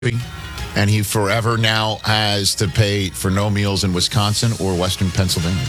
and he forever now has to pay for no meals in Wisconsin or Western Pennsylvania.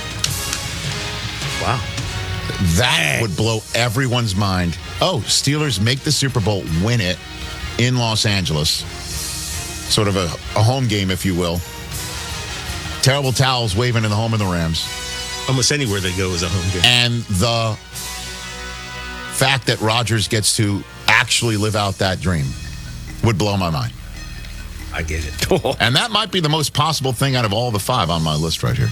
Wow. That would blow everyone's mind. Oh, Steelers make the Super Bowl, win it in Los Angeles. Sort of a home game, if you will. Terrible towels waving in the home of the Rams. Almost anywhere they go is a home game. And the fact that Rodgers gets to actually live out that dream would blow my mind. I get it. And that might be the most possible thing out of all the 5 on my list right here.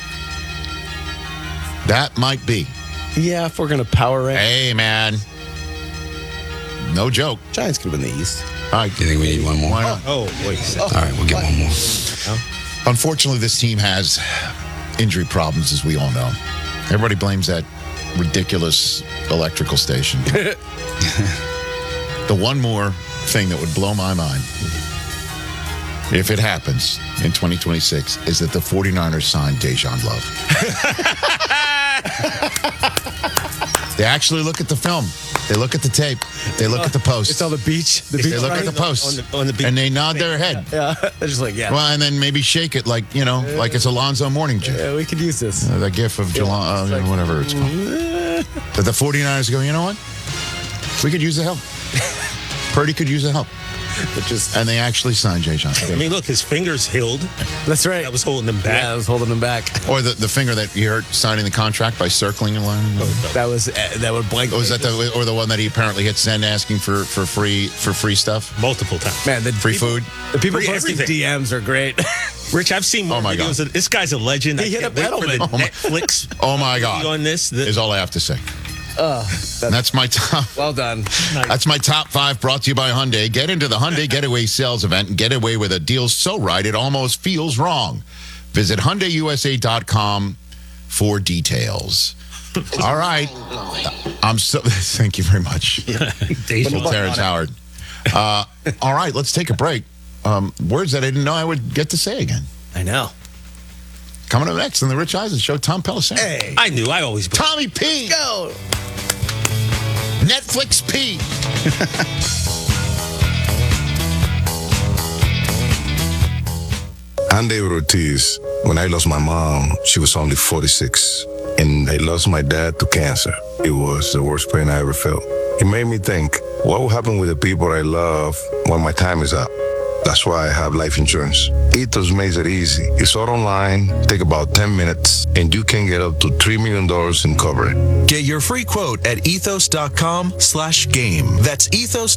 That might be. Yeah, if we're going to power rank. Hey, man. No joke. Giants could win the East. All right. Do you think we need one more? Why not? Oh, wait. All right, we'll get one more. Unfortunately, this team has injury problems, as we all know. Everybody blames that ridiculous electrical station. The one more thing that would blow my mind, if it happens in 2026, is that the 49ers signed Dejan Love. They actually look at the film. They look at the tape. They look at the post. It's on the beach. They look at the post. On the beach. And they nod their head. Yeah, they're just like, yeah. Well, and then maybe shake it like, like it's Alonzo Mourning gif. Yeah, we could use this. The gif of whatever it's called. But the 49ers go, you know what? We could use the help. Purdy could use the help. And they actually signed Jay Johnson. I mean, look, his finger's healed. That's right. That was holding him back. Yeah, that was holding him back. Or the finger that you heard signing the contract by circling a line. That would blank. Was that the one that he apparently hit send asking for free stuff? Multiple times. Man, free food. The people Free posting everything. DMs are great. Rich, I've seen more videos. This guy's a legend. He hit a Edelman. Netflix. Oh my God! On this is all I have to say. That's my top. Well done. That's my top 5 brought to you by Hyundai. Get into the Hyundai Getaway Sales Event and get away with a deal so right it almost feels wrong. Visit HyundaiUSA.com for details. All right. Thank you very much. Terrence Howard. All right, let's take a break. Words that I didn't know I would get to say again. I know. Coming up next on the Rich Eisen Show, Tom Pelissero. Hey. I knew. I always. Tommy P. Go. Netflix P. I'm David Ortiz. When I lost my mom, she was only 46. And I lost my dad to cancer. It was the worst pain I ever felt. It made me think, what will happen with the people I love when my time is up? That's why I have life insurance. Ethos makes it easy. It's all online, take about 10 minutes, and you can get up to $3 million in coverage. Get your free quote at ethos.com/game. That's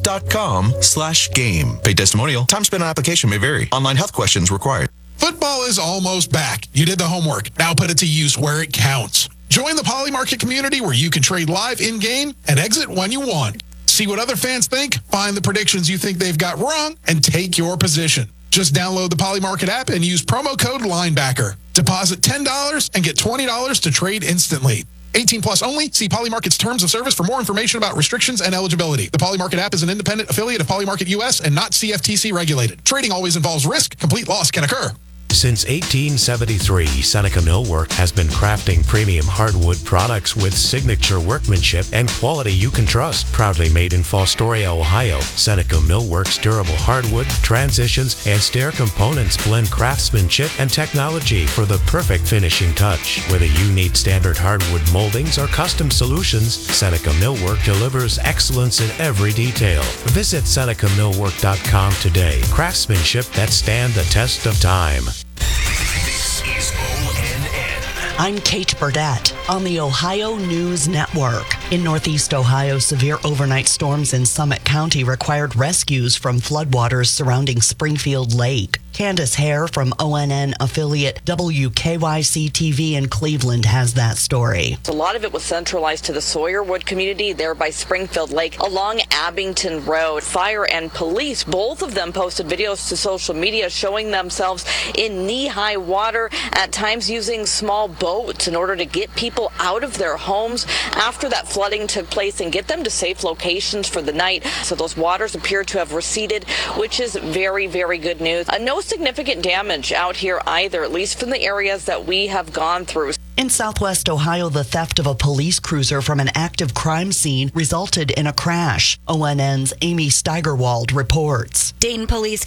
ethos.com/game. Paid testimonial. Time spent on application may vary. Online health questions required. Football is almost back. You did the homework. Now put it to use where it counts. Join the Poly Market community where you can trade live in-game and exit when you want. See what other fans think, find the predictions you think they've got wrong, and take your position. Just download the Poly Market app and use promo code LINEBACKER. Deposit $10 and get $20 to trade instantly. 18 plus only. See Poly Market's terms of service for more information about restrictions and eligibility. The Poly Market app is an independent affiliate of Poly Market US and not CFTC regulated. Trading always involves risk. Complete loss can occur. Since 1873, Seneca Millwork has been crafting premium hardwood products with signature workmanship and quality you can trust. Proudly made in Fostoria, Ohio, Seneca Millwork's durable hardwood, transitions, and stair components blend craftsmanship and technology for the perfect finishing touch. Whether you need standard hardwood moldings or custom solutions, Seneca Millwork delivers excellence in every detail. Visit SenecaMillwork.com today. Craftsmanship that stand the test of time. This is ONN. I'm Kate Burdett on the Ohio News Network. In Northeast Ohio, severe overnight storms in Summit County required rescues from floodwaters surrounding Springfield Lake. Candace Hare from ONN affiliate WKYC-TV in Cleveland has that story. A lot of it was centralized to the Sawyerwood community there by Springfield Lake along Abington Road. Fire and police, both of them posted videos to social media showing themselves in knee-high water, at times using small boats in order to get people out of their homes after that flooding took place and get them to safe locations for the night. So those waters appear to have receded, which is very, very good news. No significant damage out here either, at least from the areas that we have gone through. In southwest Ohio, the theft of a police cruiser from an active crime scene resulted in a crash. ONN's Amy Steigerwald reports. Dayton police